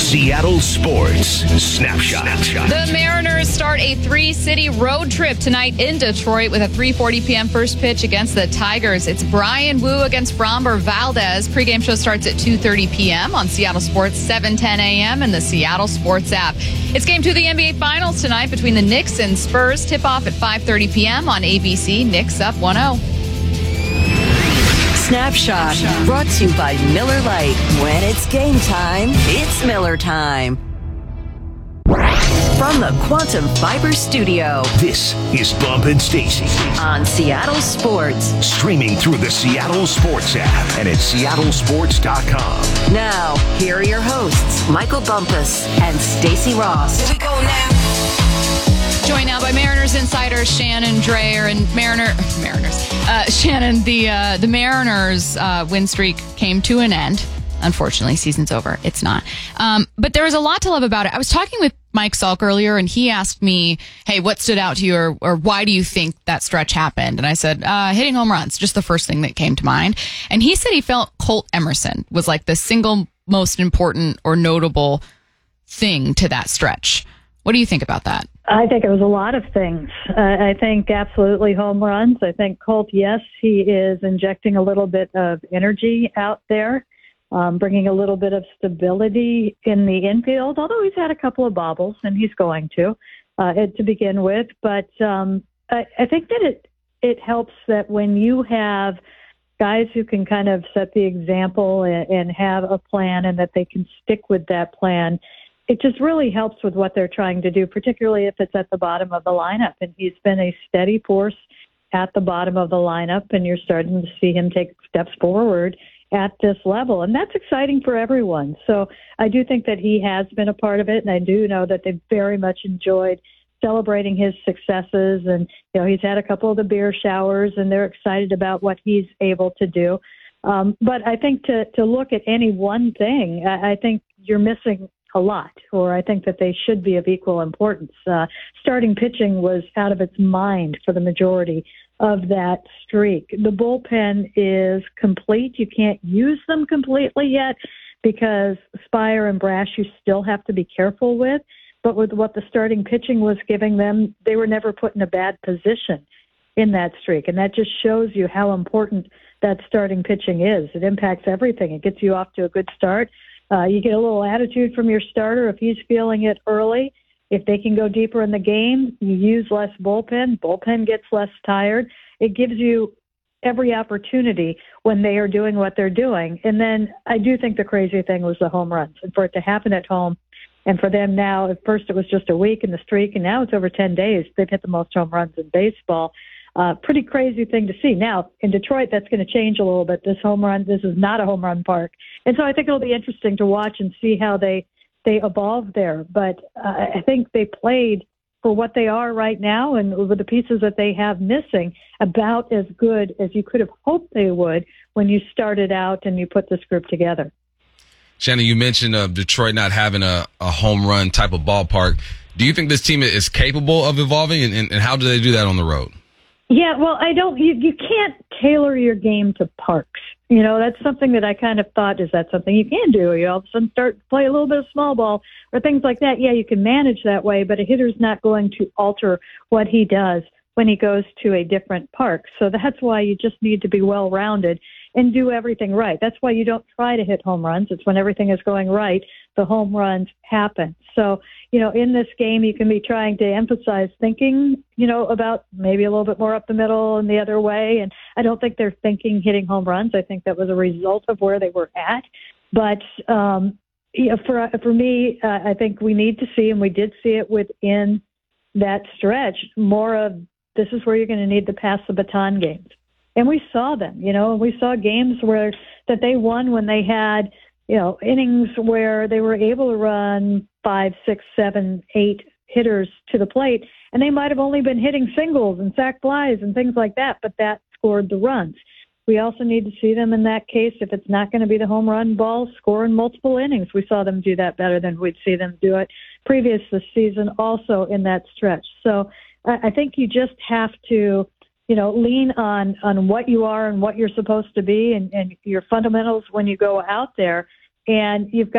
Seattle Sports Snapshot. The Mariners start a 3-city road trip tonight in Detroit with a 3:40 p.m. first pitch against the Tigers. It's Brian Wu against Framber Valdez. Pre-game show starts at 2:30 p.m. on Seattle Sports, 7:10 a.m. and the Seattle Sports app. It's game 2 of the NBA Finals tonight between the Knicks and Spurs. Tip-off at 5:30 p.m. on ABC. Knicks up 1-0. Snapshot, brought to you by Miller Lite. When it's game time, it's Miller time. From the Quantum Fiber Studio, This is Bump and Stacy on Seattle Sports. Streaming through the Seattle Sports app and at seattlesports.com. Now, here are your hosts, Michael Bumpus and Stacy Ross. Here we go now. Joined now by Mariners insider Shannon Drayer and Shannon. The Mariners win streak came to an end. Unfortunately, season's over. It's not. But there was a lot to love about it. I was talking with Mike Salk earlier, and he asked me, "Hey, what stood out to you, or why do you think that stretch happened?" And I said, "Hitting home runs, just the first thing that came to mind." And he said he felt Colt Emerson was like the single most important or notable thing to that stretch. What do you think about that? I think it was a lot of things. I think absolutely home runs. I think Colt, yes, he is injecting a little bit of energy out there, bringing a little bit of stability in the infield, although he's had a couple of bobbles, and he's going to begin with. But I think that it helps that when you have guys who can kind of set the example and have a plan and that they can stick with that plan, it just really helps with what they're trying to do, particularly if it's at the bottom of the lineup. And he's been a steady force at the bottom of the lineup, and you're starting to see him take steps forward at this level. And that's exciting for everyone. So I do think that he has been a part of it, and I do know that they've very much enjoyed celebrating his successes. And, he's had a couple of the beer showers, and they're excited about what he's able to do. But I think to look at any one thing, I think you're missing a lot, or I think that they should be of equal importance. Starting pitching was out of its mind for the majority of that streak. The bullpen is complete. You can't use them completely yet because Spire and Brash you still have to be careful with. But with what the starting pitching was giving them, they were never put in a bad position in that streak. And that just shows you how important that starting pitching is. It impacts everything. It gets you off to a good start. You get a little attitude from your starter if he's feeling it early. If they can go deeper in the game, you use less bullpen. Bullpen gets less tired. It gives you every opportunity when they are doing what they're doing. And then I do think the crazy thing was the home runs. And for it to happen at home, and for them now, at first it was just a week in the streak, and now it's over 10 days. They've hit the most home runs in baseball. Pretty crazy thing to see. Now, in Detroit, that's going to change a little bit. This is not a home run park. And so I think it'll be interesting to watch and see how they evolve there. But I think they played for what they are right now, and with the pieces that they have missing, about as good as you could have hoped they would when you started out and you put this group together. Shannon, you mentioned Detroit not having a home run type of ballpark. Do you think this team is capable of evolving, and how do they do that on the road? Yeah, well, you can't tailor your game to parks. That's something that I kind of thought, is that something you can do? You all of a sudden start to play a little bit of small ball or things like that. Yeah, you can manage that way, but a hitter's not going to alter what he does when he goes to a different park. So that's why you just need to be well-rounded and do everything right. That's why you don't try to hit home runs. It's when everything is going right, the home runs happen. So, in this game, you can be trying to emphasize thinking, about maybe a little bit more up the middle and the other way. And I don't think they're thinking hitting home runs. I think that was a result of where they were at. But for me, I think we need to see, and we did see it within that stretch, more of this is where you're going to need to pass the baton games. And we saw them, we saw games that they won when they had, innings where they were able to run 5, 6, 7, 8 hitters to the plate, and they might have only been hitting singles and sac flies and things like that, but that scored the runs. We also need to see them in that case, if it's not going to be the home run ball, score in multiple innings. We saw them do that better than we'd see them do it previous this season, also in that stretch. So I think you just have to lean on what you are and what you're supposed to be and your fundamentals when you go out there. And you've got